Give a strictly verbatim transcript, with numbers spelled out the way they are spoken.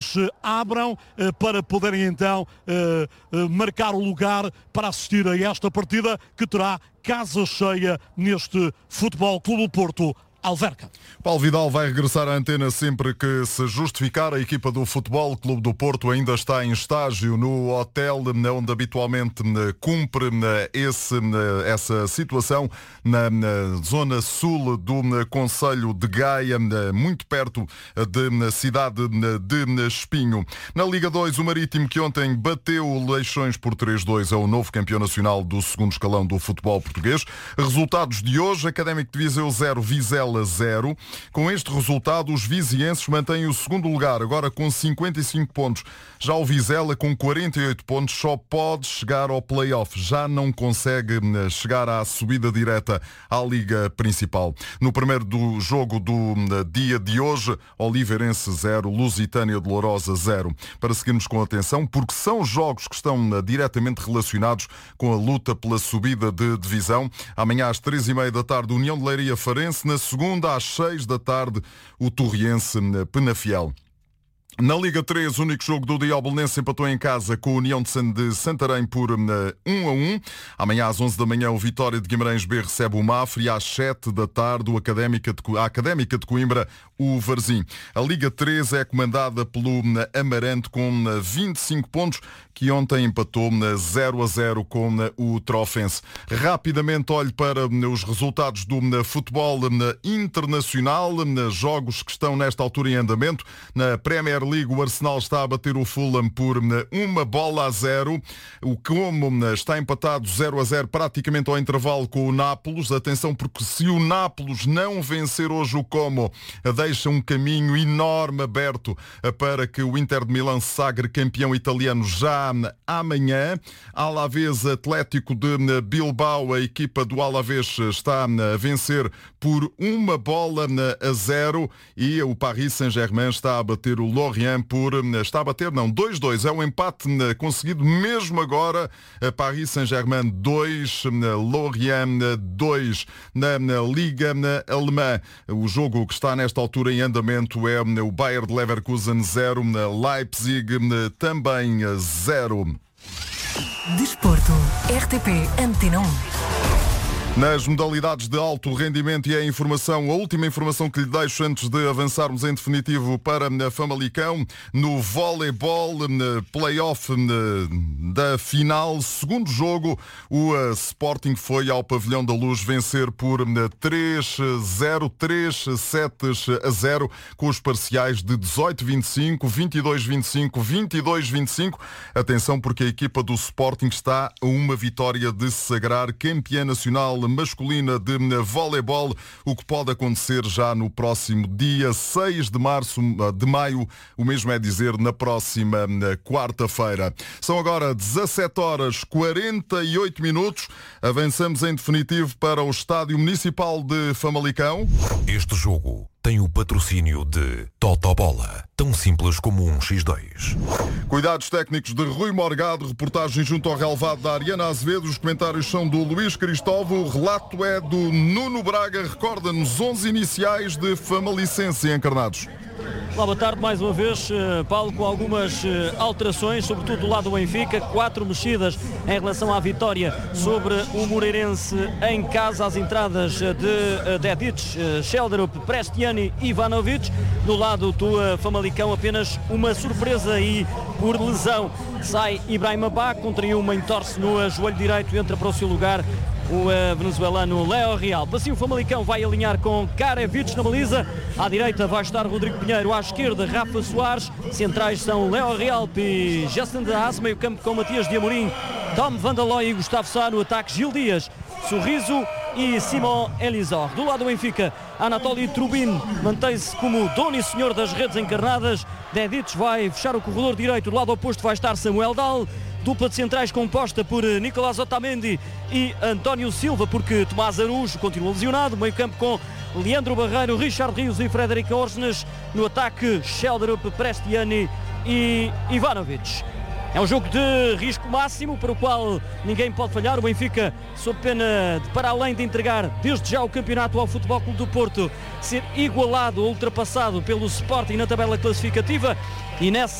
se abram para poderem então marcar o lugar para assistir a esta partida que terá casa cheia neste Futebol Clube do Porto Alverca. Paulo Vidal vai regressar à antena sempre que se justificar. A equipa do Futebol Clube do Porto ainda está em estágio no hotel onde habitualmente cumpre esse, essa situação, na zona sul do concelho de Gaia, muito perto da cidade de Espinho. Na Liga dois, o Marítimo, que ontem bateu o Leixões por três a dois, é o novo campeão nacional do segundo escalão do futebol português. Resultados de hoje: Académico de Viseu zero, Vizela zero. Com este resultado, os vizienses mantêm o segundo lugar, agora com cinquenta e cinco pontos. Já o Vizela, com quarenta e oito pontos, só pode chegar ao play-off. Já não consegue chegar à subida direta à Liga Principal. No primeiro do jogo do dia de hoje, Oliveirense zero, Lusitânia de Lourosa zero. Para seguirmos com atenção, porque são jogos que estão diretamente relacionados com a luta pela subida de divisão. Amanhã às três e meia da tarde, União de Leiria Farense. Na segunda, às seis da tarde, o Torriense Penafiel. Na Liga três, o único jogo do dia, o Belenenses empatou em casa com a União de Santarém por um a um. Amanhã às onze da manhã, o Vitória de Guimarães B recebe o Mafra, e às sete da tarde, o Académica de, a Académica de Coimbra, o Varzim. A Liga três é comandada pelo Amarante com vinte e cinco pontos, que ontem empatou zero a zero com o Trofense. Rapidamente olho para os resultados do futebol internacional, jogos que estão nesta altura em andamento. Na Premier League, o Arsenal está a bater o Fulham por uma bola a zero. O Como está empatado zero a zero praticamente ao intervalo com o Nápoles. Atenção, porque se o Nápoles não vencer hoje o Como, deixa um caminho enorme aberto para que o Inter de Milão se sagre campeão italiano já amanhã. Alavés Atlético de Bilbao, a equipa do Alavés está a vencer por uma bola a zero, e o Paris Saint-Germain está a bater o Lorient por... Está a bater, não, dois a dois. É um empate conseguido mesmo agora. Paris Saint-Germain dois, Lorient dois. Na Liga Alemã, o jogo que está nesta altura em andamento é o Bayer de Leverkusen zero, Leipzig também zero. Desporto, R T P Antena um. Nas modalidades de alto rendimento e a informação, a última informação que lhe deixo antes de avançarmos em definitivo para a Famalicão, no voleibol, play-off da final, segundo jogo, o Sporting foi ao Pavilhão da Luz vencer por três a zero, três sets a zero, com os parciais de dezoito a vinte e cinco, vinte e dois a vinte e cinco, vinte e dois a vinte e cinco. Atenção, porque a equipa do Sporting está a uma vitória de se sagrar campeã nacional masculina de voleibol, o que pode acontecer já no próximo dia seis de março, de maio, o mesmo é dizer, na próxima quarta-feira. São agora dezassete horas e quarenta e oito minutos. Avançamos em definitivo para o Estádio Municipal de Famalicão. Este jogo tem o patrocínio de Totobola, tão simples como um xis dois. Cuidados técnicos de Rui Morgado, reportagem junto ao relevado da Ariana Azevedo, os comentários são do Luís Cristóvão, o relato é do Nuno Braga. Recorda-nos onze iniciais de Famalicense encarnados. Olá, boa tarde mais uma vez, Paulo, com algumas alterações, sobretudo do lado do Benfica, quatro mexidas em relação à vitória sobre o Moreirense em casa, às entradas de Dedic, Shelderup, Prestiani e Ivanovic. Do lado do Famalicão, apenas uma surpresa e por lesão. Sai Ibrahim Abá, contraiu uma entorse no joelho direito, entra para o seu lugar o uh, venezuelano Léo Real. Assim, o Famalicão vai alinhar com Karevic na baliza. À direita vai estar Rodrigo Pinheiro, à esquerda Rafa Soares. Centrais são Léo Real e Justin de Haas. Meio campo com Matias de Amorim, Tom Vandalói e Gustavo Sá. No ataque, Gil Dias, Sorriso e Simon Elizor. Do lado do Benfica, Anatoly Trubin mantém-se como dono e senhor das redes encarnadas. Dedic vai fechar o corredor direito. Do lado oposto vai estar Samuel Dal. Dupla de centrais composta por Nicolás Otamendi e António Silva, porque Tomás Araújo continua lesionado. Meio campo com Leandro Barreiro, Richard Rios e Frederico Orsnes. No ataque, Shelderup, Prestiani e Ivanovic. É um jogo de risco máximo para o qual ninguém pode falhar. O Benfica, sob pena de, para além de entregar desde já o campeonato ao Futebol Clube do Porto, ser igualado ou ultrapassado pelo Sporting na tabela classificativa. E nessa